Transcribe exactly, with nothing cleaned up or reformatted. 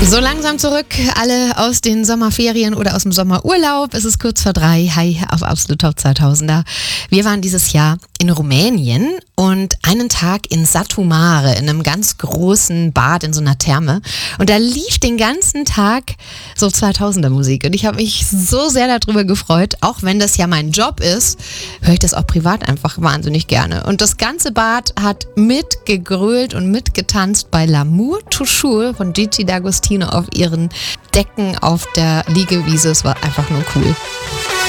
So langsam zurück, alle aus den Sommerferien oder aus dem Sommerurlaub. Es ist kurz vor drei. Hi, auf Absolut Top zweitausender. Wir waren dieses Jahr in Rumänien und einen Tag in Satu Mare, in einem ganz großen Bad, in so einer Therme. Und da lief den ganzen Tag so zweitausender Musik. Und ich habe mich so sehr darüber gefreut. Auch wenn das ja mein Job ist, höre ich das auch privat einfach wahnsinnig gerne. Und das ganze Bad hat mitgegrölt und mitgetanzt bei L'amour toujours von Gigi D'Agostino auf ihren Decken auf der Liegewiese. Es war einfach nur cool.